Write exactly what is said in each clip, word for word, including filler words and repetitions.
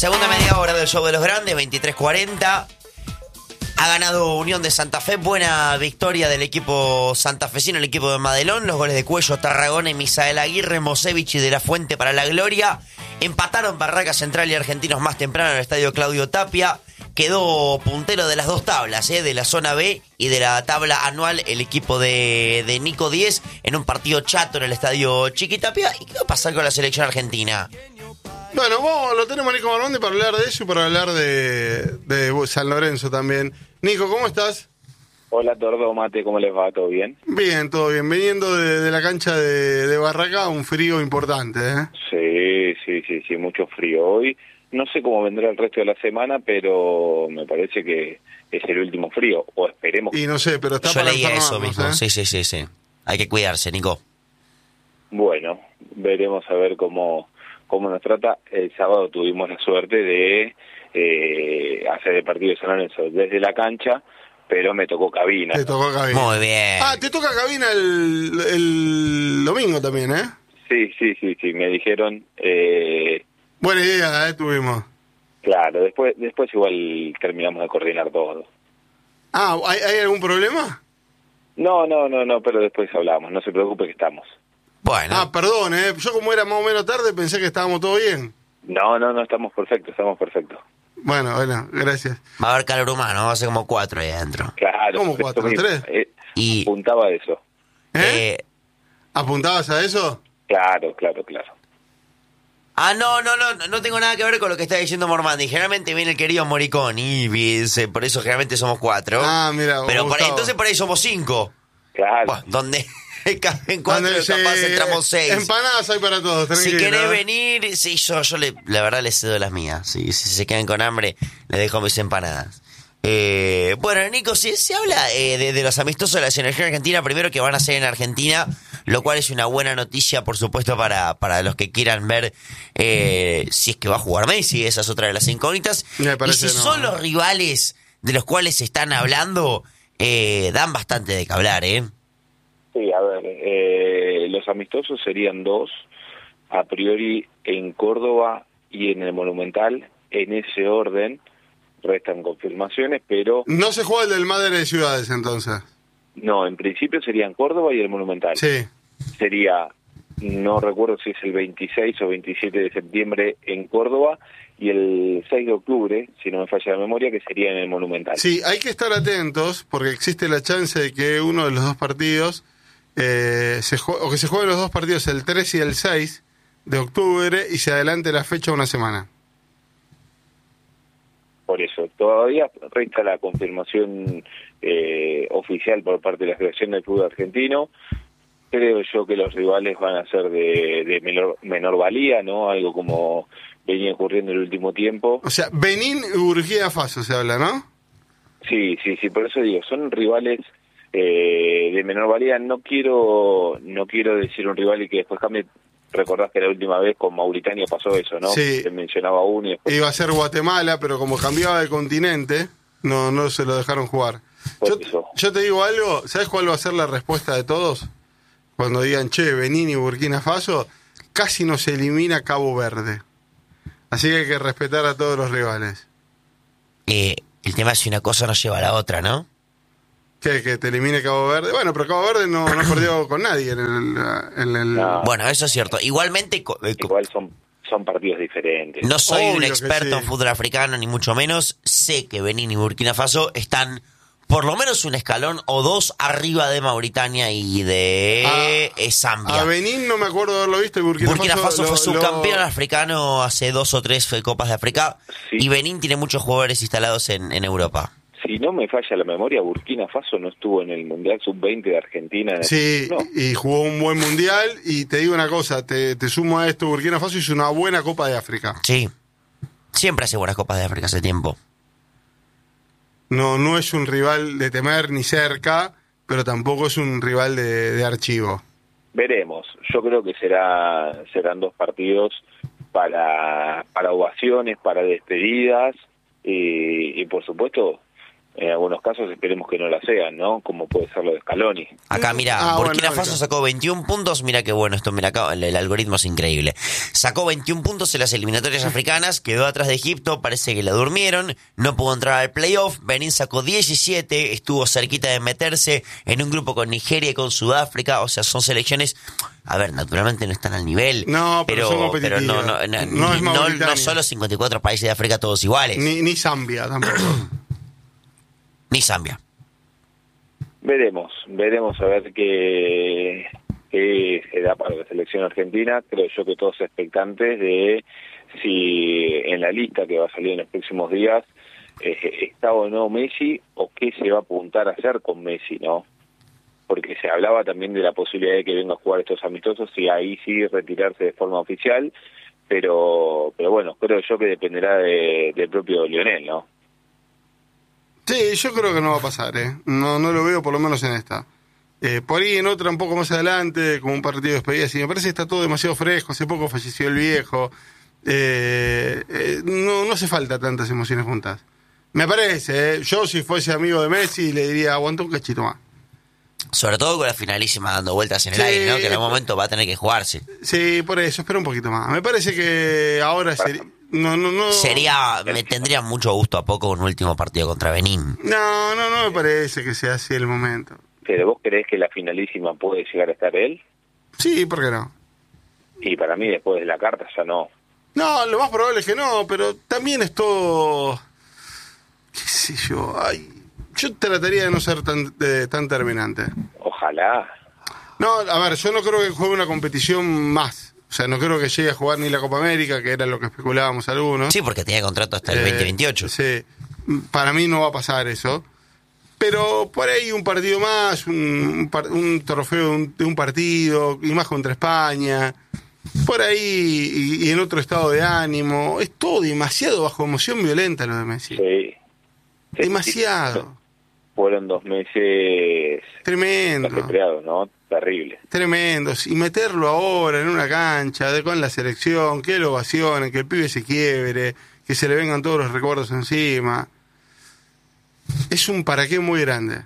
Segunda media hora del show de los grandes, veintitrés cuarenta. Ha ganado Unión de Santa Fe, buena victoria del equipo santafesino, el equipo de Madelón. Los goles de Cuello, Tarragona y Misael Aguirre, Mosevich y De la Fuente para la gloria. Empataron Barraca Central y Argentinos más temprano en el estadio Claudio Tapia. Quedó puntero de las dos tablas, ¿eh? De la zona B y de la tabla anual, el equipo de, de Nico Díez en un partido chato en el estadio Chiquitapia. ¿Y qué va a pasar con la selección argentina? Bueno, vos lo tenemos a Nico Marmondi para hablar de eso y para hablar de, de San Lorenzo también. Nico, ¿cómo estás? Hola, Tordo, Mate, ¿cómo les va? ¿Todo bien? Bien, todo bien. Viniendo de, de la cancha de, de Barraca, un frío importante, ¿eh? Sí, sí, sí, sí, mucho frío hoy. No sé cómo vendrá el resto de la semana, pero me parece que es el último frío, o esperemos. Y no sé, pero está Yo para leía eso enfermarnos, mismo, ¿eh? sí, sí, sí, sí. Hay que cuidarse, Nico. Bueno, veremos a ver cómo, cómo nos trata. El sábado tuvimos la suerte de eh, hacer el partido de San Lorenzo desde la cancha, pero me tocó cabina. Te tocó cabina. Muy bien. Ah, te toca cabina el, el domingo también, ¿eh? Sí, sí, sí, sí, me dijeron... Eh, Buena idea, ¿eh? Tuvimos. claro, después después igual terminamos de coordinar todo. Ah, ¿hay, ¿hay algún problema? No, no, no, no, pero después hablamos, no se preocupe que estamos. Bueno, Ah, perdón, ¿eh? Yo como era más o menos tarde pensé que estábamos todo bien. No, no, no, estamos perfectos, estamos perfectos. Bueno, bueno, gracias. va a haber calor humano, va a ser como cuatro ahí adentro. Claro. ¿Cómo eso cuatro, mismo, tres? eh, Y- apuntaba a eso. ¿Eh? Eh, ¿Apuntabas a eso? Claro, claro, claro. ah, no, no, no, no tengo nada que ver con lo que está diciendo Mormandi. Generalmente viene el querido Moriconi, y dice, por eso generalmente somos cuatro. Ah, mira, Pero por ahí, Gustavo. entonces por ahí somos cinco. Claro. Bueno, donde caben cuatro, Donde se- capaz entramos seis. Empanadas hay para todos, Si tranquilo. querés ¿eh? venir, sí, yo, yo le, la verdad les cedo las mías. Sí, si se quedan con hambre, les dejo mis empanadas. Eh, bueno, Nico, si se habla eh, de, de los amistosos de la selección argentina, primero que van a ser en Argentina, lo cual es una buena noticia, por supuesto, para, para los que quieran ver eh, si es que va a jugar Messi, esa es otra de las incógnitas. Me Y parece si no. son los rivales de los cuales se están hablando, eh, dan bastante de que hablar, ¿eh? Sí, a ver, eh, los amistosos serían dos, a priori en Córdoba y en el Monumental, en ese orden, restan confirmaciones, pero No se juega el del Madre de Ciudades, entonces. no, en principio serían Córdoba y el Monumental. Sí. Sería, no recuerdo si es el veintiséis o veintisiete de septiembre en Córdoba, y el seis de octubre, si no me falla la memoria, que sería en el Monumental. Sí, hay que estar atentos porque existe la chance de que uno de los dos partidos, eh, se jue- o que se jueguen los dos partidos el tres y el seis de octubre y se adelante la fecha una semana. Por eso, todavía resta la confirmación eh, oficial por parte de la Federación del Fútbol Argentino. Creo yo que los rivales van a ser de, de menor, menor valía, ¿no? Algo como venía ocurriendo en el último tiempo. O sea, Benín y Burkina Faso se habla, ¿no? Sí, sí, sí, por eso digo, son rivales eh, de menor valía. No quiero no quiero decir un rival y que después cambie. Recordás que la última vez con Mauritania pasó eso, ¿no? Sí. Se mencionaba uno y después... Iba a ser Guatemala, pero como cambiaba de continente, no, no se lo dejaron jugar. Por Yo, eso. yo te digo algo, ¿sabes cuál va a ser la respuesta de todos? Cuando digan, che, Benín y Burkina Faso, casi nos elimina Cabo Verde. Así que hay que respetar a todos los rivales. Eh, el tema es si una cosa no lleva a la otra, ¿no? ¿Qué? ¿Que te elimine Cabo Verde? Bueno, pero Cabo Verde no, no perdió con nadie en el... En el... No. Bueno, eso es cierto. Igualmente, co- eh, co- Igual son, son partidos diferentes. no soy Obvio un que experto sí. en fútbol africano, ni mucho menos. Sé que Benín y Burkina Faso están por lo menos un escalón o dos arriba de Mauritania y de Ah, eh, Zambia. A Benín no me acuerdo de haberlo visto y Burkina, Burkina Faso lo- fue lo- subcampeón africano hace dos o tres eh, Copas de África. Sí. Y Benín tiene muchos jugadores instalados en, en Europa. Si no me falla la memoria, Burkina Faso no estuvo en el Mundial sub veinte de Argentina. Sí, No. y jugó un buen mundial. Y te digo una cosa, te, te sumo a esto, Burkina Faso hizo una buena Copa de África. Sí. Siempre hace buenas Copas de África hace tiempo. No, no es un rival de temer ni cerca, pero tampoco es un rival de, de archivo. Veremos. Yo creo que será serán dos partidos para, para ovaciones, para despedidas y, y por supuesto en algunos casos esperemos que no la sean, ¿no? Como puede ser lo de Scaloni. Acá, mira, Ah, Burkina bueno, Faso bueno. sacó veintiún puntos. Mira qué bueno esto, mira acá, el, el algoritmo es increíble. Sacó veintiún puntos en las eliminatorias africanas, quedó atrás de Egipto, parece que la durmieron, no pudo entrar al playoff. Benín sacó diecisiete, estuvo cerquita de meterse en un grupo con Nigeria y con Sudáfrica. O sea, son selecciones, a ver, naturalmente no están al nivel. No, pero son pero no, no, competitivas. no, No es no, Mauritania. no solo cincuenta y cuatro países de África todos iguales, ni, Ni, ni Zambia tampoco. Zambia. Veremos, veremos a ver qué, qué se da para la selección argentina. Creo yo que todos expectantes de si en la lista que va a salir en los próximos días eh, está o no Messi, o qué se va a apuntar a hacer con Messi, ¿no? Porque se hablaba también de la posibilidad de que venga a jugar estos amistosos y ahí sí retirarse de forma oficial, pero pero bueno, creo yo que dependerá de, del propio Lionel, ¿no? Sí, yo creo que no va a pasar, ¿eh? No, no lo veo por lo menos en esta. Eh, por ahí en otra un poco más adelante, como un partido de despedida, y me parece que está todo demasiado fresco, hace poco falleció el viejo. Eh, eh, no, no hace falta tantas emociones juntas. Me parece, ¿eh? Yo si fuese amigo de Messi le diría, aguanta un cachito más. Sobre todo con la finalísima dando vueltas en el Sí. aire, ¿no? Que en algún momento va a tener que jugarse. Sí, por eso, espera un poquito más. Me parece que ahora sería... No, no, no. Sería, me tendría mucho gusto a poco un último partido contra Benín. No, no, no me parece que sea así el momento. ¿Pero vos creés que la finalísima puede llegar a estar él? Sí, ¿por qué no? Y para mí después de la carta ya no. No, lo más probable es que no, pero también es todo... ¿Qué sé yo? Ay, yo trataría de no ser tan, de- tan terminante. Ojalá. No, a ver, yo no creo que juegue una competición más. O sea, no creo que llegue a jugar ni la Copa América, que era lo que especulábamos algunos. Sí, porque tenía contrato hasta el Eh, veinte veintiocho. Sí, para mí no va a pasar eso. Pero por ahí un partido más, un, un, par- un trofeo de un, de un partido, y más contra España. Por ahí, y, y en otro estado de ánimo. Es todo demasiado bajo emoción violenta lo de Messi. Sí. Demasiado. Fueron dos meses Tremendo. ajetreados, ¿no? Terrible. Tremendos. Y meterlo ahora en una cancha, de, con la selección, que lo ovacionen, que el pibe se quiebre, que se le vengan todos los recuerdos encima. Es un para qué muy grande.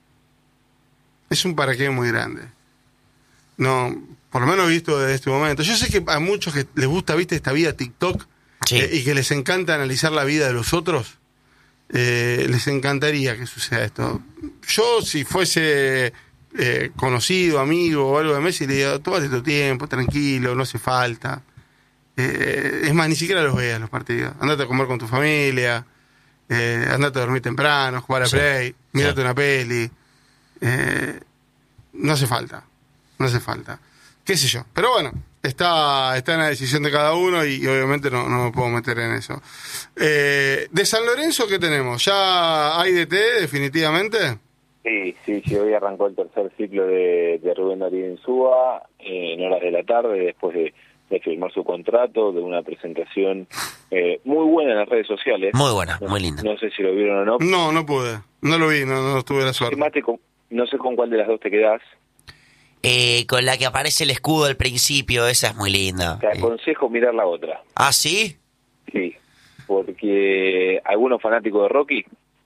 Es un para qué muy grande. No, por lo menos visto desde este momento. Yo sé que a muchos que les gusta, viste, esta vida TikTok, Sí. eh, y que les encanta analizar la vida de los otros, eh, les encantaría que suceda esto. Yo, si fuese eh, conocido, amigo o algo de Messi, le digo, tómate tu tiempo, tranquilo, no hace falta. Eh, es más, ni siquiera los veas los partidos. Andate a comer con tu familia, eh, andate a dormir temprano, jugar a Sí. Play, mírate Sí. una peli. Eh, no hace falta, no hace falta. Qué sé yo. Pero bueno, está, está en la decisión de cada uno y, y obviamente no, no me puedo meter en eso. Eh, de San Lorenzo, ¿qué tenemos? ¿Ya hay D T definitivamente? Sí, sí, sí, hoy arrancó el tercer ciclo de, de Rubén Darío Insúa eh, en horas de la tarde, después de, de firmar su contrato, de una presentación eh, muy buena en las redes sociales. Muy buena, No- muy linda. No sé si lo vieron o no. No, no pude. No lo vi, no, no tuve la suerte. Mate con- no sé con cuál de las dos te quedás. Eh, con la que aparece el escudo al principio, esa es muy linda. Te Eh, aconsejo mirar la otra. ¿Ah, sí? Sí, porque algunos fanáticos de Rocky,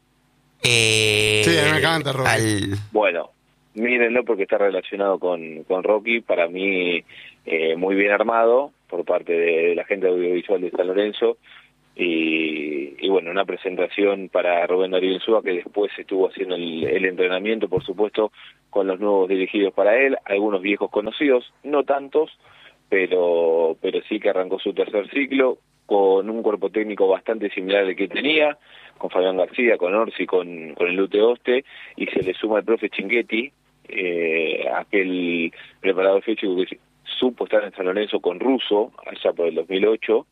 Eh, Sí, a mí me encanta, Rocky. al- bueno, mírenlo porque está relacionado con, con Rocky, para mí eh, muy bien armado por parte de, de la gente audiovisual de San Lorenzo, y, y bueno, una presentación para Rubén Darío Insúa, que después estuvo haciendo el, el entrenamiento, por supuesto, con los nuevos dirigidos para él, algunos viejos conocidos, no tantos, pero, pero sí que arrancó su tercer ciclo con un cuerpo técnico bastante similar al que tenía, con Fabián García, con Orsi, con, con el Lute Oste, y se le suma el profe Chinguetti, eh, aquel preparador físico que supo estar en San Lorenzo con Russo, allá por el dos mil ocho,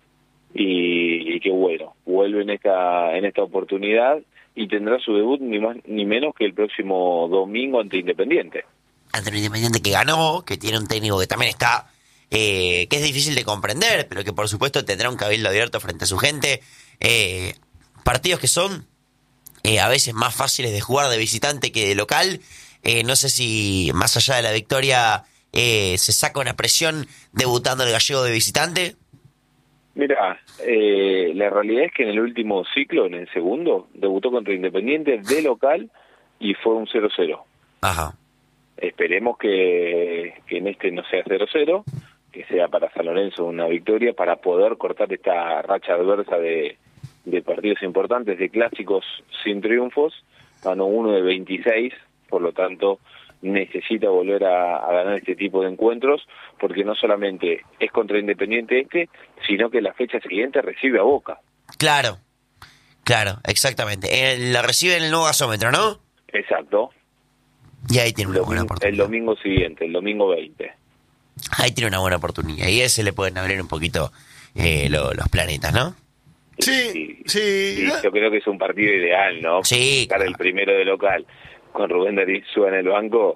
y, y que bueno, vuelve en esta, en esta oportunidad y tendrá su debut ni más ni menos que el próximo domingo ante Independiente. ante un Independiente que ganó, que tiene un técnico que también está, eh, que es difícil de comprender, pero que por supuesto tendrá un cabildo abierto frente a su gente. Eh, partidos que son eh, a veces más fáciles de jugar de visitante que de local. Eh, no sé si más allá de la victoria eh, se saca una presión debutando el gallego de visitante. Mira, eh, la realidad es que en el último ciclo, en el segundo, debutó contra Independiente de local y fue un cero cero. Ajá. Esperemos que, que en este no sea cero cero, que sea para San Lorenzo una victoria para poder cortar esta racha adversa de, de partidos importantes, de clásicos sin triunfos. Ganó uno de veintiséis, por lo tanto necesita volver a, a ganar este tipo de encuentros, porque no solamente es contra Independiente este, sino que la fecha siguiente recibe a Boca. Claro, claro, exactamente. Eh, la recibe en el nuevo gasómetro, ¿no? Exacto. Y ahí tiene una Domingo, buena oportunidad. el domingo siguiente, el domingo veinte. Ahí tiene una buena oportunidad. Y a ese le pueden abrir un poquito eh, lo, los planetas, ¿no? Sí, Y- sí. y yo creo que es un partido ideal, ¿no? Sí, Para claro. el primero de local, con Rubén Darío en el banco.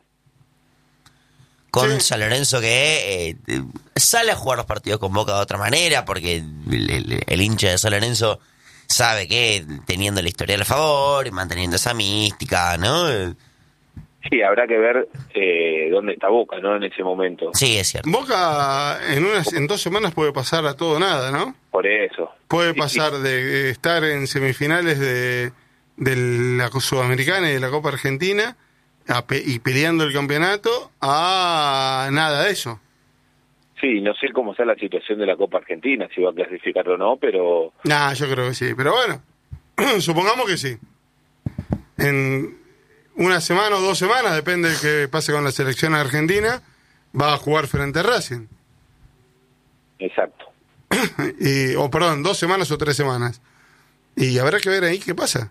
Con Sí. San Lorenzo que eh, eh, sale a jugar los partidos con Boca de otra manera, porque el, el- el hincha de San Lorenzo sabe que teniendo la historia a favor y manteniendo esa mística, ¿no? Eh, Sí, habrá que ver eh, dónde está Boca, ¿no? En ese momento. Sí, es cierto. Boca en unas en dos semanas puede pasar a todo o nada, ¿no? Por eso. Puede Sí, pasar de estar en semifinales de, de la Sudamericana y de la Copa Argentina a pe- y peleando el campeonato a nada de eso. Sí, no sé cómo está la situación de la Copa Argentina, si va a clasificar o no, pero Nah, yo creo que sí, pero bueno, supongamos que sí. En una semana o dos semanas, depende de qué pase con la selección argentina, va a jugar frente a Racing. exacto. Y, o perdón, dos semanas o tres semanas. Y habrá que ver ahí qué pasa.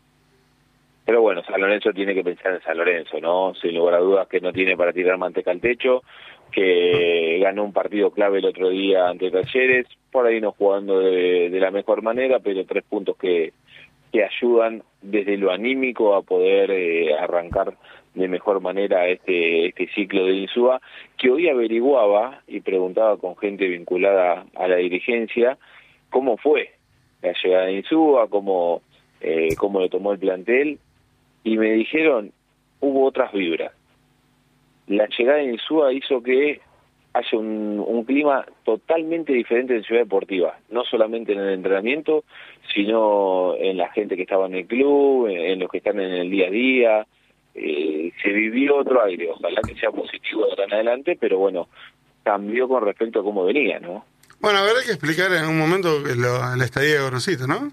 Pero bueno, San Lorenzo tiene que pensar en San Lorenzo, ¿no? Sin lugar a dudas que no tiene para tirar manteca al techo, que ganó un partido clave el otro día ante Talleres, por ahí no jugando de, de la mejor manera, pero tres puntos que, que ayudan desde lo anímico a poder eh, arrancar de mejor manera este este ciclo de Insúa, que hoy averiguaba y preguntaba con gente vinculada a la dirigencia cómo fue la llegada de Insúa, cómo, eh, cómo lo tomó el plantel, y me dijeron, hubo otras vibras. La llegada de Insúa hizo que haya un, un clima totalmente diferente en Ciudad Deportiva, no solamente en el entrenamiento, sino en la gente que estaba en el club, en, en los que están en el día a día. Eh, se vivió otro aire, ojalá que sea positivo de ahora en adelante, pero bueno, cambió con respecto a cómo venía, ¿no? Bueno, habrá que explicar en un momento que lo- la estadía de Gorosito, ¿no?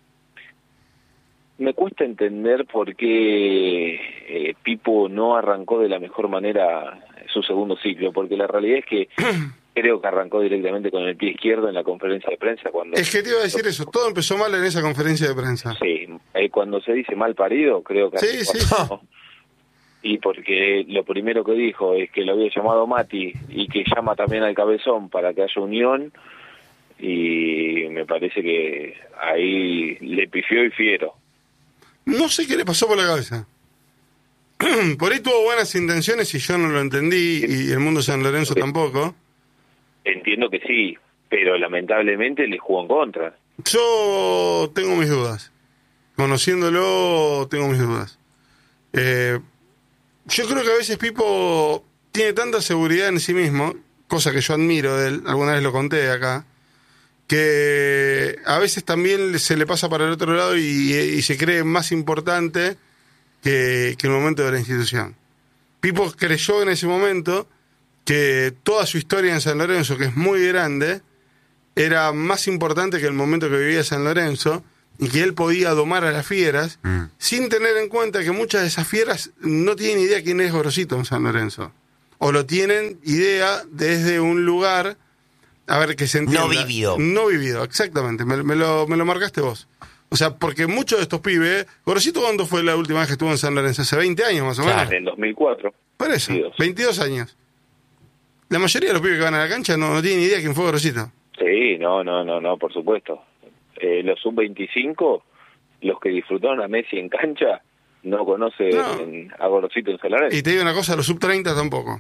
Me cuesta entender por qué eh, Pipo no arrancó de la mejor manera su segundo ciclo, porque la realidad es que creo que arrancó directamente con el pie izquierdo en la conferencia de prensa. Cuando Es que te iba a decir eso, todo empezó mal en esa conferencia de prensa. Sí, eh, cuando se dice mal parido, creo que... Sí, sí. ¿no? Y porque lo primero que dijo es que lo había llamado Mati y que llama también al Cabezón para que haya unión, y me parece que ahí le pifió y fiero. No sé qué le pasó por la cabeza. Por ahí tuvo buenas intenciones y yo no lo entendí, y el mundo San Lorenzo tampoco. Entiendo que sí, pero lamentablemente le jugó en contra. Yo tengo mis dudas. Conociéndolo, tengo mis dudas. Eh, yo creo que a veces Pipo tiene tanta seguridad en sí mismo, cosa que yo admiro de él, alguna vez lo conté acá, que a veces también se le pasa para el otro lado y, y se cree más importante que, que el momento de la institución. Pipo creyó en ese momento que toda su historia en San Lorenzo, que es muy grande, era más importante que el momento que vivía San Lorenzo, y que él podía domar a las fieras, mm. sin tener en cuenta que muchas de esas fieras no tienen idea quién es Gorosito en San Lorenzo. O lo tienen idea desde un lugar, a ver, que se entienda. No vivido. No vivido, exactamente, me, me, lo, me lo marcaste vos. O sea, porque muchos de estos pibes... Gorosito, ¿cuándo fue la última vez que estuvo en San Lorenzo? Hace veinte años más o menos. En el dos mil cuatro. Por eso, veintidós. veintidós años. La mayoría de los pibes que van a la cancha no, no tienen idea quién fue Gorosito. Sí, no, no, no, no, por supuesto. Eh, los sub veinticinco, los que disfrutaron a Messi en cancha, no conocen No. a Gorosito en San Lorenzo. Y te digo una cosa, los sub treinta tampoco.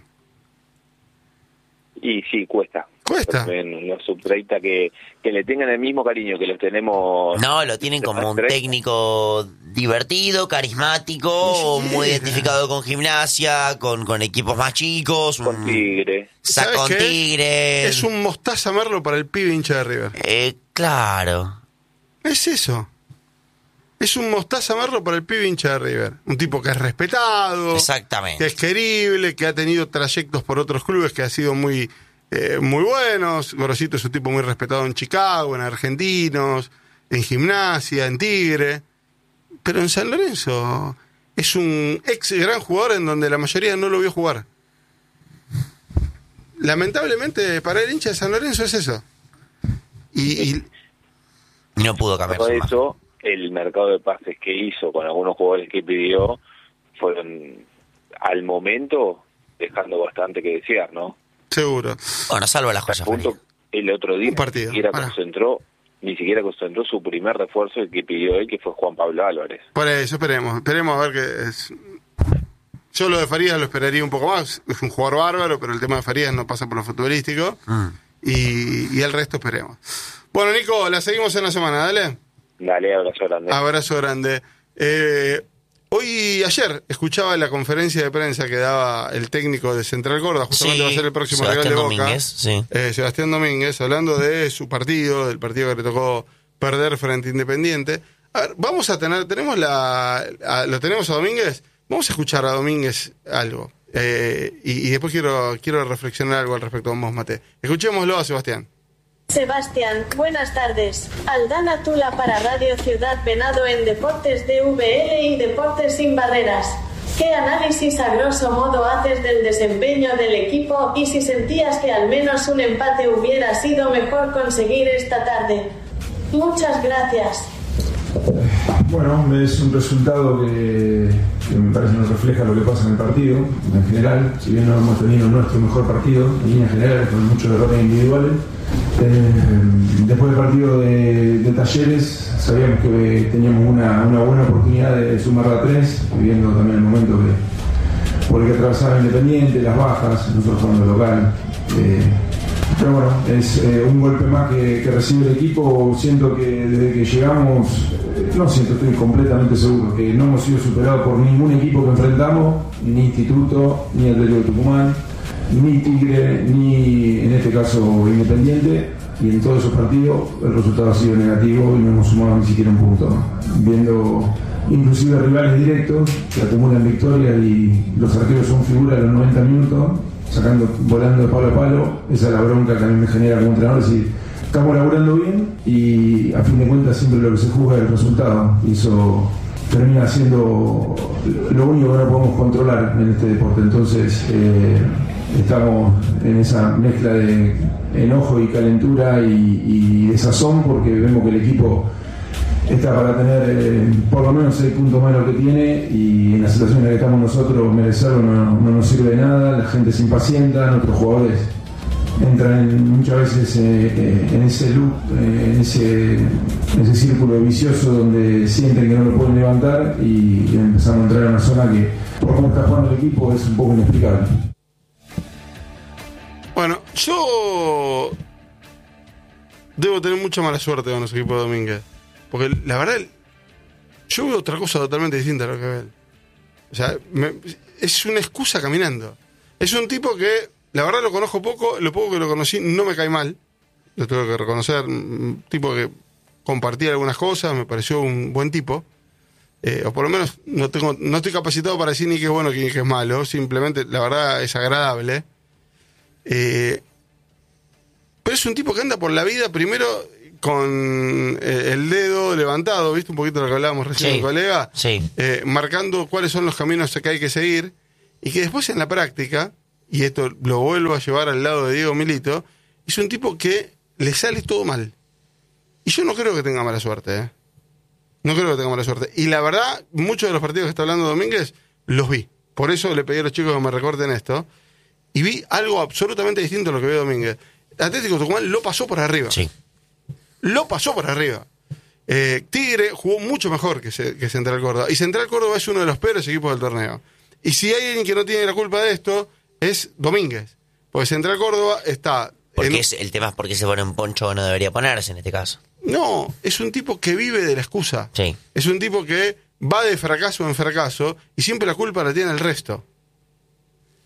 Y sí, cuesta. Cuesta. En los sub treinta que, que le tengan el mismo cariño que los tenemos. No, lo tienen como un técnico divertido, carismático, Ni siquiera. muy identificado con gimnasia, con, con equipos más chicos. Con un- Tigre. Sacó ¿sabes qué? Tigre. Es un Mostaza Merlo para el pibe hincha de River. Eh, claro. Es eso. Es un Mostaza Merlo para el pibe hincha de River. Un tipo que es respetado, Exactamente. que es querible, que ha tenido trayectos por otros clubes que ha sido muy, eh, muy buenos. Gorosito es un tipo muy respetado en Chicago, en Argentinos, en Gimnasia, en Tigre. Pero en San Lorenzo es un ex gran jugador en donde la mayoría no lo vio jugar. Lamentablemente para el hincha de San Lorenzo es eso. Y, y no pudo cambiar por su eso el mercado de pases que hizo con algunos jugadores que pidió fueron al momento dejando bastante que desear, ¿no? seguro. Bueno, salvo las cosas. Punto, el otro día Un partido, ni siquiera para. concentró ni siquiera concentró su primer refuerzo, el que pidió él, que fue Juan Pablo Álvarez. Por eso, esperemos. Esperemos a ver qué es. Yo lo de Farías lo esperaría un poco más. Es un jugador bárbaro, pero el tema de Farías no pasa por lo futbolístico. Mm. Y, y el resto esperemos. Bueno, Nico, la seguimos en la semana, dale. Dale, abrazo grande. Abrazo grande. Eh, hoy, ayer, escuchaba la conferencia de prensa que daba el técnico de Central Córdoba, justamente sí, va a ser el próximo Sebastián rival de Boca. Domínguez, sí. eh, Sebastián Domínguez, hablando de su partido, del partido que le tocó perder frente a Independiente. A ver, vamos a tener, tenemos la, a, lo tenemos a Domínguez, vamos a escuchar a Domínguez algo. Eh, y, y después quiero, quiero reflexionar algo al respecto con vos, Mate. Escuchémoslo a Sebastián. Sebastián, buenas tardes. Aldana Tula para Radio Ciudad Venado en Deportes D V L y Deportes Sin Barreras. ¿Qué análisis a grosso modo haces del desempeño del equipo y si sentías que al menos un empate hubiera sido mejor conseguir esta tarde? Muchas gracias. Bueno, es un resultado que, que me parece no refleja lo que pasa en el partido en general, si bien no hemos tenido nuestro mejor partido en líneas generales con muchos errores individuales. Eh, después del partido de, de Talleres sabíamos que teníamos una, una buena oportunidad de sumar a tres, viendo también el momento que, por el que atravesaba Independiente, las bajas, nosotros jugando local. Eh, pero bueno, es eh, un golpe más que, que recibe el equipo. Siento que desde que llegamos, eh, no siento, estoy completamente seguro que no hemos sido superados por ningún equipo que enfrentamos, ni Instituto, ni Atlético de Tucumán, ni Tigre, ni en este caso Independiente, y en todos esos partidos el resultado ha sido negativo y no hemos sumado ni siquiera un punto, viendo inclusive rivales directos que acumulan victorias y los arqueros son figuras de los noventa minutos, sacando, volando de palo a palo. Esa es la bronca que a mí me genera como entrenador, es decir, estamos laburando bien y a fin de cuentas siempre lo que se juzga es el resultado, y eso termina siendo lo único que no podemos controlar en este deporte. Entonces eh, estamos en esa mezcla de enojo y calentura y, y desazón, porque vemos que el equipo está para tener eh, por lo menos seis puntos más de lo que tiene, y en la situación en la que estamos nosotros merecerlo no, no nos sirve de nada. La gente se impacienta, nuestros jugadores entran en, muchas veces eh, eh, en ese loop, eh, en, ese, en ese círculo vicioso donde sienten que no lo pueden levantar, y, y empezamos a entrar en una zona que, por cómo está jugando el equipo, es un poco inexplicable. Bueno, yo debo tener mucha mala suerte con los equipos de Domínguez, porque la verdad yo veo otra cosa totalmente distinta a lo que ve él. O sea, me, es una excusa caminando. Es un tipo que, la verdad, lo conozco poco, lo poco que lo conocí no me cae mal, lo tengo que reconocer. Un tipo que compartía algunas cosas, me pareció un buen tipo, eh, o por lo menos no tengo, no estoy capacitado para decir ni que es bueno ni que es malo, simplemente la verdad es agradable. Eh, pero es un tipo que anda por la vida primero con eh, el dedo levantado, ¿viste? Un poquito lo que hablábamos recién, sí, el colega, sí. eh, marcando cuáles son los caminos que hay que seguir, y que después en la práctica, y esto lo vuelvo a llevar al lado de Diego Milito, es un tipo que le sale todo mal. Y yo no creo que tenga mala suerte, ¿eh? No creo que tenga mala suerte. Y la verdad, muchos de los partidos que está hablando Domínguez, los vi. Por eso le pedí a los chicos que me recorten esto. Y vi algo absolutamente distinto a lo que vio Domínguez. Atlético Tucumán lo pasó por arriba. Sí. Lo pasó por arriba. Eh, Tigre jugó mucho mejor que, se, que Central Córdoba. Y Central Córdoba es uno de los peores equipos del torneo. Y si hay alguien que no tiene la culpa de esto, es Domínguez. Porque Central Córdoba está... Porque en... es, el tema es por qué se pone un poncho que no debería ponerse en este caso. No, es un tipo que vive de la excusa. Sí. Es un tipo que va de fracaso en fracaso y siempre la culpa la tiene el resto.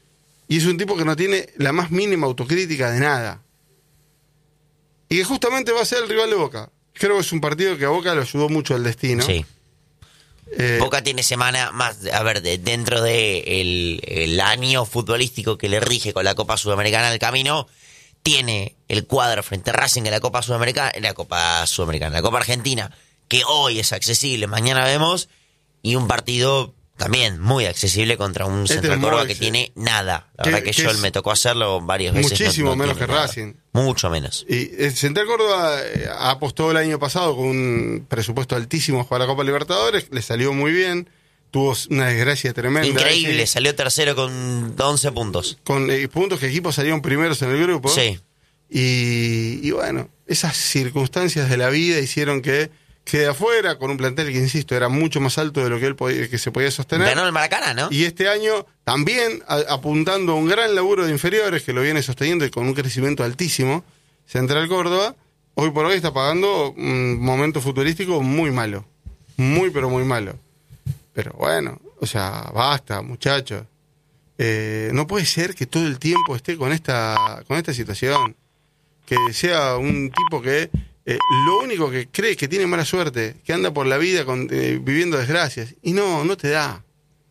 Y es un tipo que no tiene la más mínima autocrítica de nada. Y que justamente va a ser el rival de Boca. Creo que es un partido que a Boca le ayudó mucho el destino. Sí. Eh, Boca tiene semana más, a ver, de, dentro de el, el año futbolístico que le rige con la Copa Sudamericana del camino, tiene el cuadro frente a Racing en la Copa Sudamericana, en la Copa Sudamericana, la Copa Argentina, que hoy es accesible, mañana vemos, y un partido también muy accesible contra un Este Central es Córdoba muy que tiene nada. La que- verdad que, que yo es me tocó hacerlo varias veces. muchísimo no- no menos tiene que nada. Racing. Mucho menos. Y el Central Córdoba eh, apostó el año pasado con un presupuesto altísimo para la Copa Libertadores, le salió muy bien, tuvo una desgracia tremenda. Increíble, sí, salió tercero con once puntos. con eh, puntos que equipos salieron primeros en el grupo. Sí. Y, y bueno, esas circunstancias de la vida hicieron que quede afuera con un plantel que, insisto, era mucho más alto de lo que él podía, que se podía sostener. Ganó el Maracaná, ¿no? Y este año también a, apuntando a un gran laburo de inferiores que lo viene sosteniendo y con un crecimiento altísimo, Central Córdoba, hoy por hoy está pagando un momento futurístico muy malo. Muy, pero muy malo. Pero bueno, o sea, basta, muchachos. Eh, no puede ser que todo el tiempo esté con esta, con esta situación. Que sea un tipo que eh, lo único que cree que tiene mala suerte, que anda por la vida con, eh, viviendo desgracias. Y no, no te da.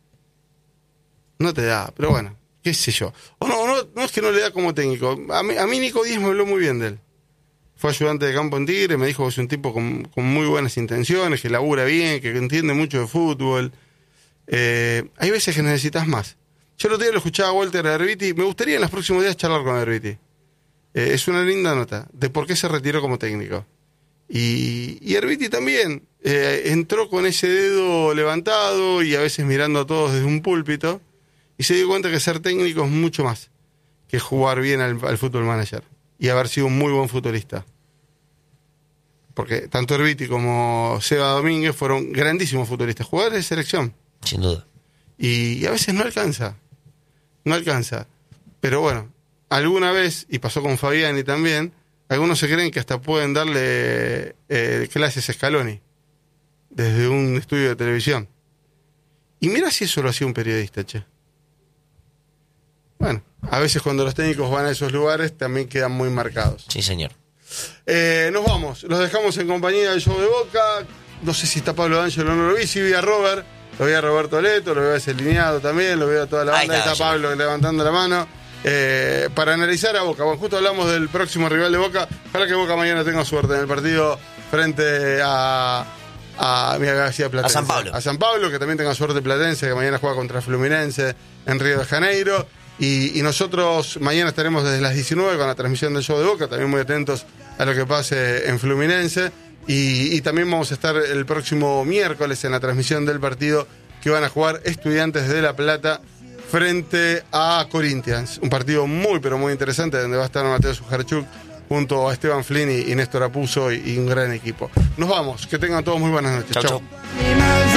No te da, pero bueno, qué sé yo. O no, no, no es que no le da como técnico. A mí, a mí Nico Díaz me habló muy bien de él. Fue ayudante de campo en Tigre, me dijo que es un tipo con, con muy buenas intenciones, que labura bien, que entiende mucho de fútbol. Eh, hay veces que necesitas más. Yo el otro día lo escuchaba a Walter Herbiti, me gustaría en los próximos días charlar con Herbiti. Eh, es una linda nota de por qué se retiró como técnico. Y, y Herbiti también eh, entró con ese dedo levantado y a veces mirando a todos desde un púlpito y se dio cuenta que ser técnico es mucho más que jugar bien al, al fútbol manager y haber sido un muy buen futbolista. Porque tanto Herbiti como Seba Domínguez fueron grandísimos futbolistas, jugadores de selección. Sin duda. Y, y a veces no alcanza, no alcanza. Pero bueno, alguna vez, y pasó con Fabiani también, algunos se creen que hasta pueden darle eh, clases a Scaloni desde un estudio de televisión. Y mira si eso lo hacía un periodista, che. Bueno, a veces cuando los técnicos van a esos lugares también quedan muy marcados. Sí, señor. Eh, nos vamos, los dejamos en compañía del show de Boca. No sé si está Pablo D'Angelo o no lo vi, si vi a Robert, lo vi a Roberto Leto, lo veo a ese lineado también, lo veo a toda la Ahí banda, está, está Pablo levantando la mano. Eh, para analizar a Boca, bueno, justo hablamos del próximo rival de Boca, para que Boca mañana tenga suerte en el partido frente a a mira, García Platense, A San Pablo. a San Pablo, que también tenga suerte Platense, que mañana juega contra Fluminense en Río de Janeiro. Y, y nosotros mañana estaremos desde las diecinueve con la transmisión del show de Boca, también muy atentos a lo que pase en Fluminense. Y, y también vamos a estar el próximo miércoles en la transmisión del partido que van a jugar Estudiantes de La Plata frente a Corinthians. Un partido muy, pero muy interesante, donde va a estar Mateo Sujarchuk junto a Esteban Flynn y, y Néstor Apuzzo y, y un gran equipo. Nos vamos, que tengan todos muy buenas noches. Chau, Chau. chau.